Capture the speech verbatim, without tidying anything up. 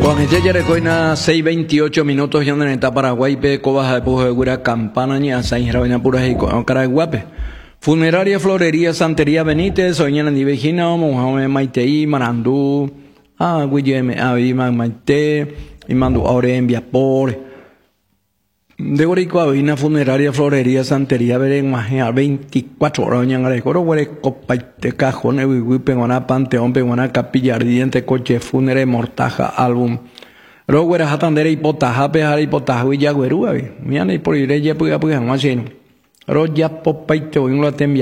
Juan ya recoina seis veintiocho minutos ya en eta Paraguay pe cobaja de puje gura campana ni asain rabaña pura y con cara guape. Funeraria Florería Santería Benítez, soñana ni vejina, Mohamed Maitei, Marandú, ah, Guillem, Abima Maite, y mando ahora envía por. De Gorico Avina Funeraria Florería Santería Beren Magia veinticuatro horas en el coro, huele copa de cajón, y pengona panteón, pengona capilla ardiente, coche fúnebre, mortaja, álbum. Roguera Hatandere y potaja, pejar y potaja, y ya güerúa, mira, y por ir ella, pues, pues, más lleno. Roya popa y te voy a